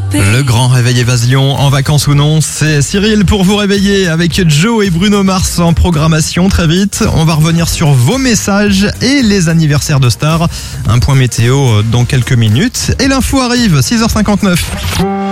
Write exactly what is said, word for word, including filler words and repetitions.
Le grand réveil évasion, en vacances ou non, c'est Cyril pour vous réveiller avec Joe et Bruno Mars en programmation très vite. On va revenir sur vos messages et les anniversaires de stars. Un point météo dans quelques minutes et l'info arrive, six heures cinquante-neuf.